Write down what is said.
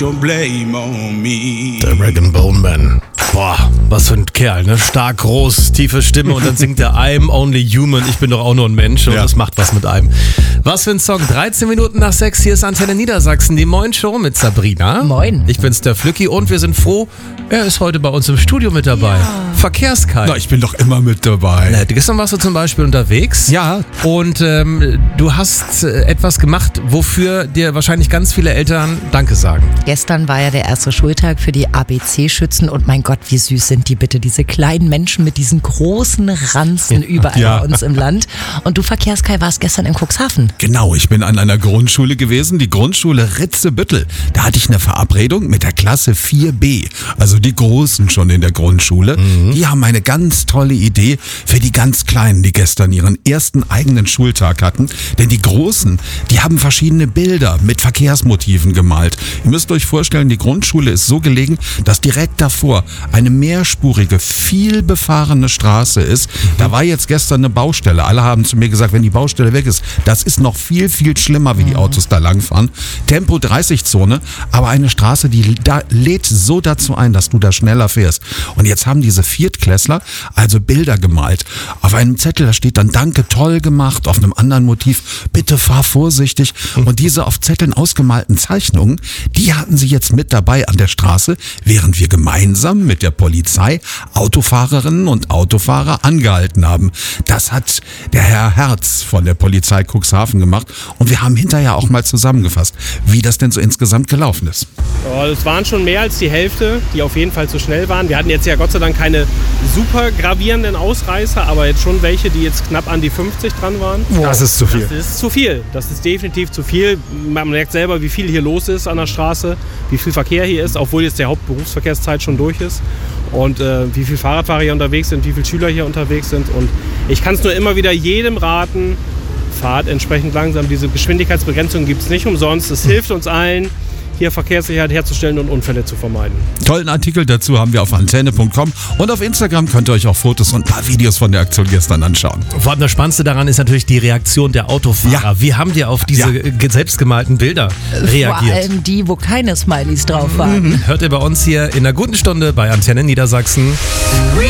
Don't blame on me. Der Rag & Bone Man. Boah, was für ein Kerl, ne? Stark, groß, tiefe Stimme und dann singt er I'm only human, ich bin doch auch nur ein Mensch und das macht was mit einem. Was für ein Song, 13 Minuten nach 6, hier ist Antenne Niedersachsen, die Moin Show mit Sabrina. Moin. Ich bin's, der Flücki und wir sind froh, er ist heute bei uns im Studio mit dabei. Ja. Verkehrskai. Na, ich bin doch immer mit dabei. Gestern warst du zum Beispiel unterwegs. Ja. Und du hast etwas gemacht, wofür dir wahrscheinlich ganz viele Eltern Danke sagen. Gestern war ja der erste Schultag für die ABC-Schützen und mein Gott, wie süß sind die bitte, diese kleinen Menschen mit diesen großen Ranzen überall bei uns im Land. Und du, Verkehrskai, warst gestern in Cuxhaven. Genau, ich bin an einer Grundschule gewesen, die Grundschule Ritzebüttel. Da hatte ich eine Verabredung mit der Klasse 4b, also die Großen schon in der Grundschule. Die haben eine ganz tolle Idee für die ganz Kleinen, die gestern ihren ersten eigenen Schultag hatten. Denn die Großen, die haben verschiedene Bilder mit Verkehrsmotiven gemalt. Ihr müsst euch vorstellen, die Grundschule ist so gelegen, dass direkt davor eine mehrspurige, viel befahrene Straße ist. Da war jetzt gestern eine Baustelle. Alle haben zu mir gesagt, wenn die Baustelle weg ist, das ist noch viel, viel schlimmer, wie die Autos da langfahren. Tempo 30-Zone, aber eine Straße, die lädt so dazu ein, dass du da schneller fährst. Und jetzt haben diese Viertklässler also Bilder gemalt. Auf einem Zettel, da steht dann Danke, toll gemacht. Auf einem anderen Motiv, bitte fahr vorsichtig. Und diese auf Zetteln ausgemalten Zeichnungen, die hatten sie jetzt mit dabei an der Straße, während wir gemeinsam mit der Polizei Autofahrerinnen und Autofahrer angehalten haben. Das hat der Herr Herz von der Polizei Cuxhaven gemacht und wir haben hinterher auch mal zusammengefasst, wie das denn so insgesamt gelaufen ist. Es waren schon mehr als die Hälfte, die auf jeden Fall zu schnell waren. Wir hatten jetzt ja Gott sei Dank keine super gravierenden Ausreißer, aber jetzt schon welche, die jetzt knapp an die 50 dran waren. Das ist zu viel. Das ist zu viel. Das ist definitiv zu viel. Man merkt selber, wie viel hier los ist an der Straße, wie viel Verkehr hier ist, obwohl jetzt der Hauptberufsverkehrszeit schon durch ist. Und wie viele Fahrradfahrer hier unterwegs sind, wie viele Schüler hier unterwegs sind. Und ich kann es nur immer wieder jedem raten, fahrt entsprechend langsam. Diese Geschwindigkeitsbegrenzung gibt es nicht umsonst. Es hilft uns allen, hier Verkehrssicherheit herzustellen und Unfälle zu vermeiden. Tollen Artikel dazu haben wir auf antenne.com und auf Instagram könnt ihr euch auch Fotos und ein paar Videos von der Aktion gestern anschauen. Vor allem das Spannendste daran ist natürlich die Reaktion der Autofahrer. Ja. Wie haben die auf diese selbstgemalten Bilder reagiert? Vor allem die, wo keine Smileys drauf waren. Hört ihr bei uns hier in einer guten Stunde bei Antenne Niedersachsen.